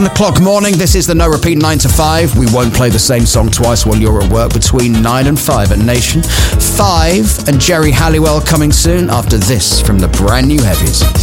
The clock morning, this is the No Repeat 9 to 5. We won't play the same song twice while you're at work between 9 and 5 at Nation. 5 and Jerry Halliwell coming soon after this from the brand new Heavies.